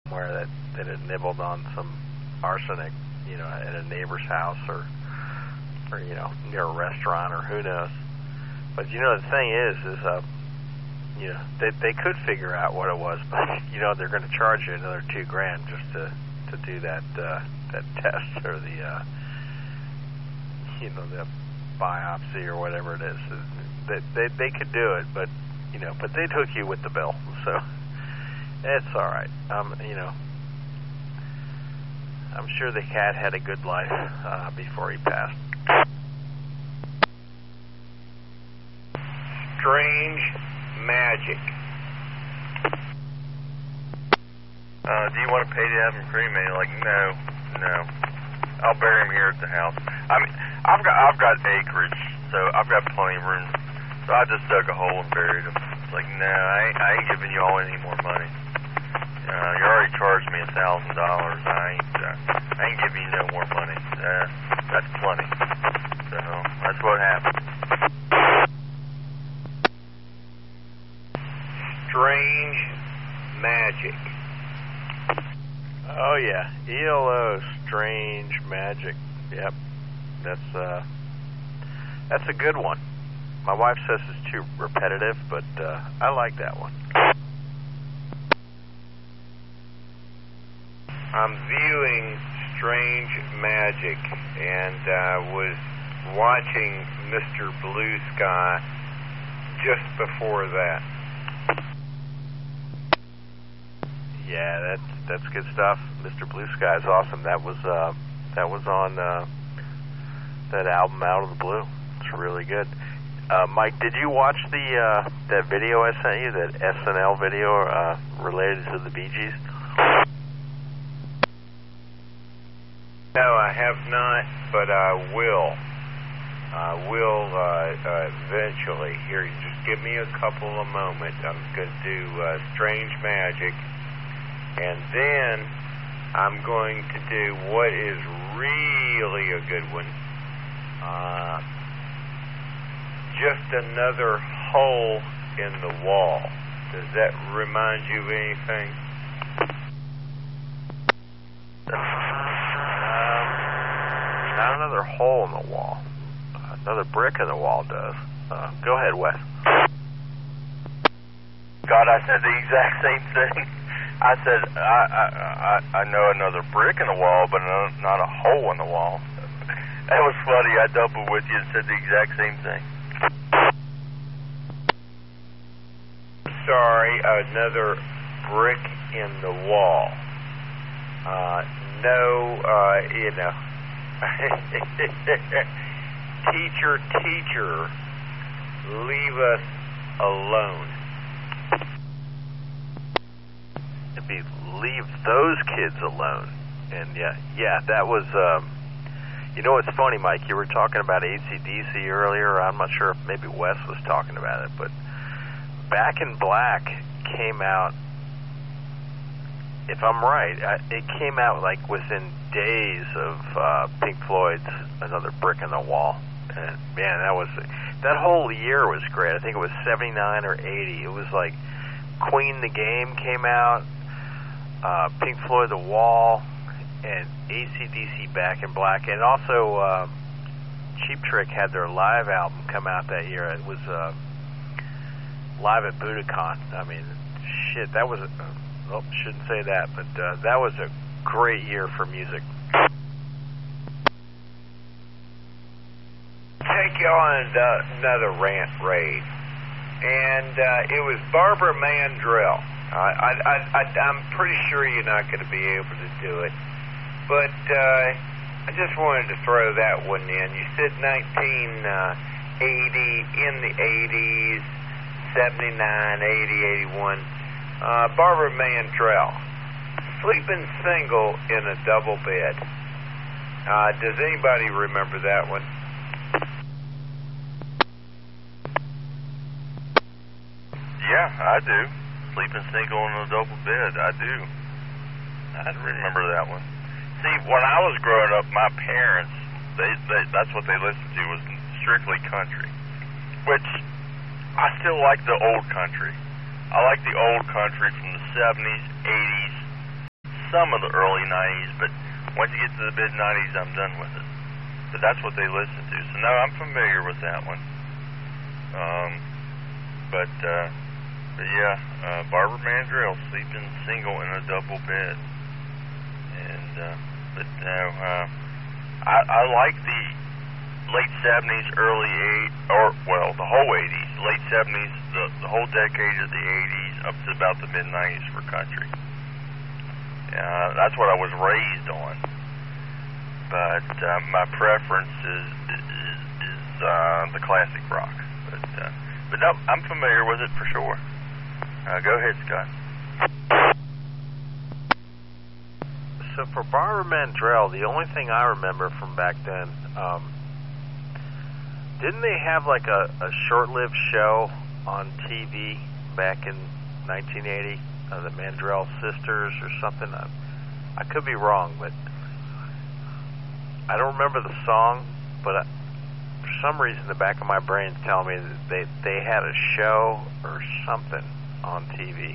somewhere that had nibbled on some arsenic, at a neighbor's house or near a restaurant or who knows. But the thing is they could figure out what it was, but they're going to charge you another $2,000 just to do that test or the the biopsy or whatever it is. They could do it, but they'd hook you with the bill, so it's all right. I'm sure the cat had a good life before he passed. Strange magic. Do you want to pay to have him cremated? Like, no. I'll bury him here at the house. I mean, I've got acreage, so I've got plenty of room. So I just dug a hole and buried him. It's like, no, I ain't giving you all any more money. You already charged me $1,000. I ain't giving you no more money. That's plenty. So that's what happened. Strange magic. Oh yeah, ELO, strange magic. Yep, that's a good one. My wife says it's too repetitive, but I like that one. I'm viewing Strange Magic and was watching Mr. Blue Sky just before that. Yeah, that's good stuff. Mr. Blue Sky is awesome. That was on that album Out of the Blue. It's really good. Mike, did you watch that video I sent you, that SNL video related to the Bee Gees? No, I have not, but I will. I will eventually. Here, just give me a couple of moments. I'm going to do Strange Magic, and then I'm going to do what is really a good one. Just Another Hole in the Wall. Does that remind you of anything? Not another hole in the wall. Another brick in the wall does. Go ahead, Wes. God, I said the exact same thing. I said, I know another brick in the wall, but not a hole in the wall. That was funny. I doubled with you and said the exact same thing. Sorry, another brick in the wall. Teacher, leave us alone. It'd be leave those kids alone. And yeah, that was, it's funny, Mike, you were talking about AC/DC earlier. I'm not sure if maybe Wes was talking about it, but Back in Black came out, if I'm right, it came out like within days of Pink Floyd's Another Brick in the Wall. And man, that whole year was great. I think it was 79 or 80. It was like Queen the Game came out, Pink Floyd The Wall, and AC/DC Back in Black. And also Cheap Trick had their live album come out that year. It was live at Budokan. I mean, shit, that was shouldn't say that, but that was a great year for music. Take you on another rant raid, and it was Barbara Mandrell. I'm pretty sure you're not going to be able to do it, but I just wanted to throw that one in. You said 1980, in the 80s, 79, 80, 81. Barbara Mandrell, sleeping single in a double bed. Does anybody remember that one? Yeah, I do. Sleeping single in a double bed, I do. I remember that one. See, when I was growing up, my parents, that's what they listened to, was strictly country, which I still like the old country. I like the old country from the 70s, 80s, some of the early 90s, but once you get to the mid-90s, I'm done with it. But that's what they listen to. So, no, I'm familiar with that one. But yeah, Barbara Mandrell sleeping single in a double bed. And, but no, I like the late 70s, early 80s, the whole 80s, late 70s, the whole decade of the 80s up to about the mid-90s for country. That's what I was raised on. But my preference is the classic rock. But no, I'm familiar with it for sure. Go ahead, Scott. So for Barbara Mandrell, the only thing I remember from back then, didn't they have like a short-lived show on TV back in 1980, the Mandrell Sisters or something? I could be wrong, but I don't remember the song, but for some reason the back of my brain's telling me that they had a show or something on TV.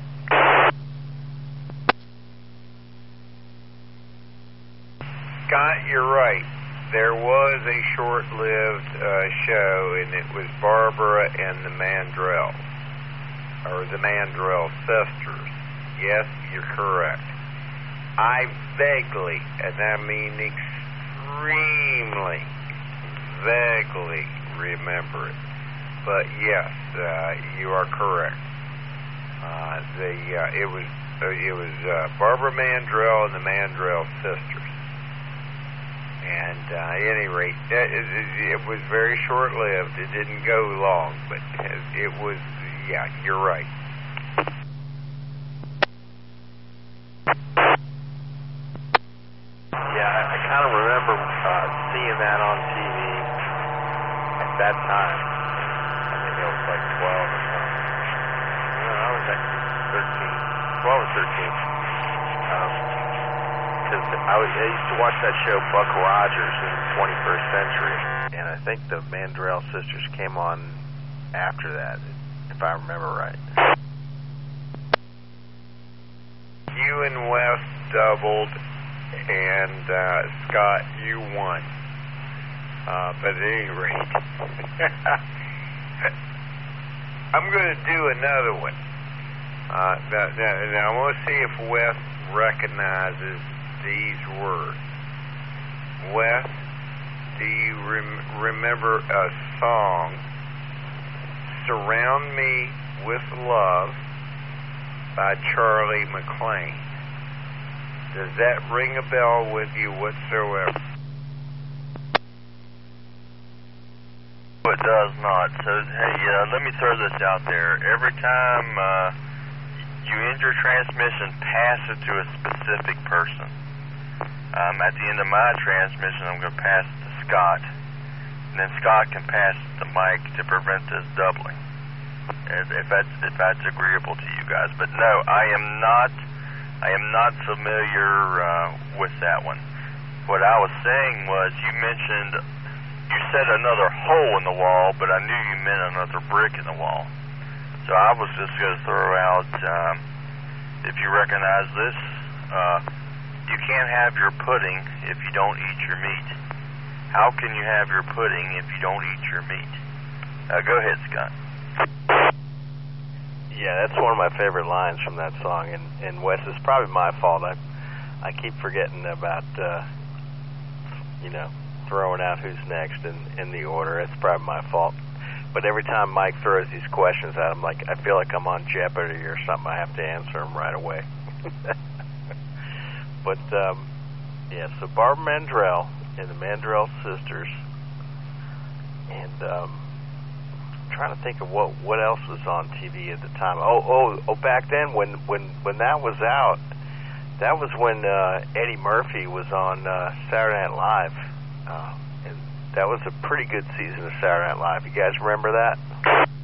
Scott, you're right. There was a short-lived show, and it was Barbara and the Mandrells, or the Mandrell Sisters. Yes, you're correct. I vaguely, and I mean extremely vaguely remember it. But yes, you are correct. It was Barbara Mandrell and the Mandrell Sisters. And at any rate, it was very short-lived. It didn't go long, but it was, yeah, you're right. Yeah, I kind of remember seeing that on TV at that time. I think I was like 12 or something. No, I was actually 13, 12 or 13. Because I used to watch that show Buck Rogers in the 21st Century, and I think the Mandrell Sisters came on after that, if I remember right. You and Wes doubled, and Scott, you won. But at any rate, I'm going to do another one. Now I want to see if Wes recognizes these words. Wes, do you remember a song, Surround Me with Love, by Charlie McClain? Does that ring a bell with you whatsoever? It does not. So, hey, let me throw this out there. Every time you end your transmission, pass it to a specific person. At the end of my transmission, I'm going to pass it to Scott, and then Scott can pass it to Mike to prevent this doubling, if that's agreeable to you guys. But no, I am not familiar with that one. What I was saying was, you said another hole in the wall, but I knew you meant another brick in the wall. So I was just going to throw out, if you recognize this, you can't have your pudding if you don't eat your meat. How can you have your pudding if you don't eat your meat? Go ahead, Scott. Yeah, that's one of my favorite lines from that song, and Wes, it's probably my fault. I keep forgetting about, throwing out who's next in the order. It's probably my fault. But every time Mike throws these questions at him, I feel like I'm on Jeopardy or something. I have to answer them right away. But, yeah, so Barbara Mandrell and the Mandrell Sisters. And I'm trying to think of what else was on TV at the time. Oh, back then when that was out, that was when Eddie Murphy was on Saturday Night Live. And that was a pretty good season of Saturday Night Live. You guys remember that?